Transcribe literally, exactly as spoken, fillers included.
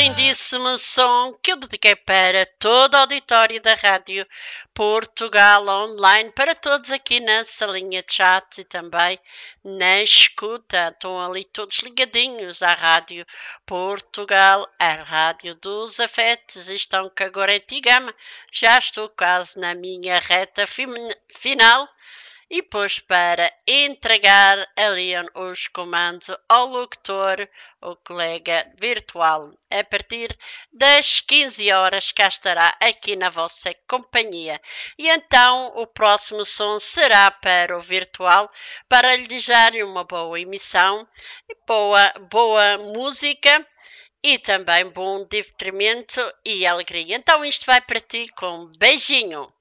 lindíssimo som que eu dediquei para todo o auditório da Rádio Portugal Online, para todos aqui na salinha de chat e também na escuta. Estão ali todos ligadinhos à Rádio Portugal, a Rádio dos Afetos. Estão que agora é Tigama. Já estou quase na minha reta final. E pôs para entregar ali os comandos ao locutor, o colega virtual. A partir das quinze horas cá estará aqui na vossa companhia. E então o próximo som será para o virtual, para lhe desejar uma boa emissão, boa, boa música e também bom divertimento e alegria. Então isto vai para ti com um beijinho.